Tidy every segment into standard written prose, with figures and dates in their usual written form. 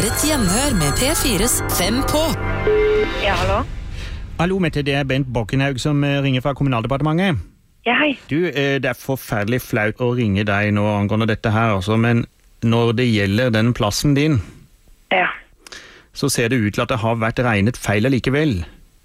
et gjenhør med P4s 5 på. Ja, hallo? Hallo, Mette, det Bent Bokkenhaug som ringer fra Kommunaldepartementet. Ja, hei. Du, det forferdelig flaut å ringe deg nå angående dette her, altså, men når det gjelder den plassen din, Ja. så ser det ut til at det har vært regnet feil allikevel.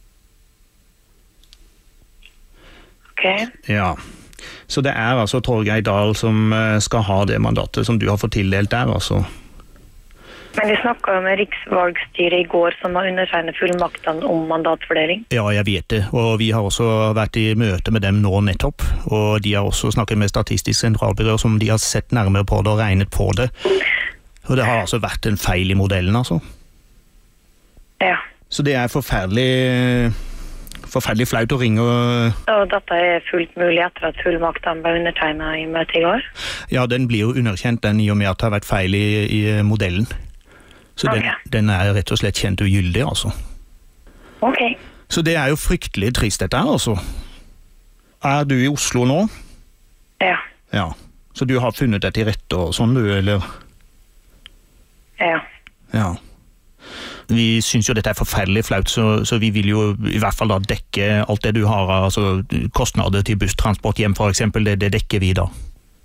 Ok. Ja, så det altså Torgeir Dahl som skal ha det mandatet som du har fått tildelt der, altså. Men vi snakket med riksvalgstyret i går som har undertegnet fullmaktene om mandatfordeling. Ja, jeg vet det, og vi har også vært i møte med dem nå nettopp, og de har også snakket med Statistisk sentralbyrå som de har sett nærmere på det og regnet på det. Og det har altså vært en feil i modellen, altså. Ja. Så det forferdelig flaut å ringe og... Og dette fullt mulig etter at fullmaktene ble undertegnet i møte i går? Ja, den blir jo underkjent, den i og med at det har vært feil i modellen. Så den rett og slett kjent ugyldig, altså. Ok. Så det jo fryktelig trist dette her, altså. Du i Oslo nå? Ja. Ja. Så du har funnet deg til rette og sånn, du, eller? Ja. Ja. Vi synes jo dette forferdelig flaut, så vi vil jo i hvert fall da dekke alt det du har, altså kostnader til busstransport hjem for eksempel, det dekker vi da.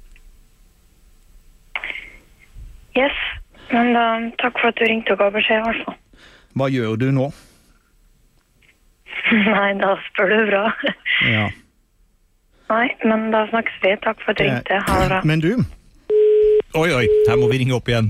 Yes. Men da, takk for at du ringte og ga beskjed, altså. Hva gjør du nå? Nei, da spør du bra. Ja. Nei, men da snakkes vi. Takk for at du ringte. Ha det bra. Men du? Oi, her må vi ringe opp igjen.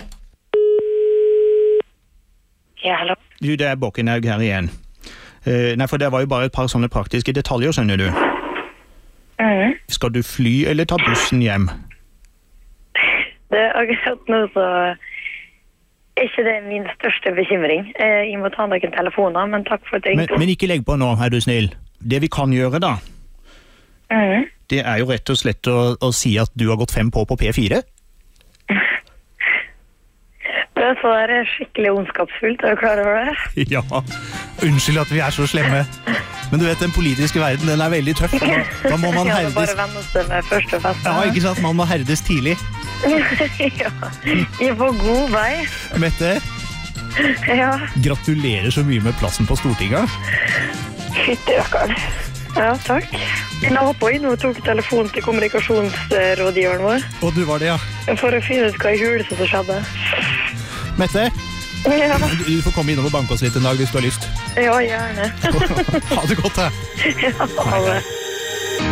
Ja, hallo? Du, det Bokkenhaug her igjen. Nei, for det var jo bare et par sånne praktiske detaljer, skjønner du. Skal du fly eller ta bussen hjem? Det akkurat nå så ikke det min største bekymring. Jeg må ta noen telefoner, men takk for at du ringte. Men ikke legg på nå, du snill. Det vi kan gjøre da, det jo rett og slett å si at du har gått 5 på P4. Det så skikkelig ondskapsfullt, du klar over det? Ja, unnskyld at vi så slemme. Men du vet, den politiske verden, den veldig tøff. Da må man herdes... Ja, bare vende seg med første festen. Ja, ikke sant? Man må herdes tidlig. Ja, jeg er på god vei. Mette, Ja, gratulerer så mye med plassen på Stortinget. fytti rakkeren. Ja, takk. Jeg la på inn og tok telefonen til kommunikasjonsrådgiveren vår Og du var det, ja. for å finne ut hva i hulet som skjedde. Mette, Ja, du får komme innom og banke oss litt en dag hvis du har lyst. ja gjerne. Ha det godt, da. Ja, ha det.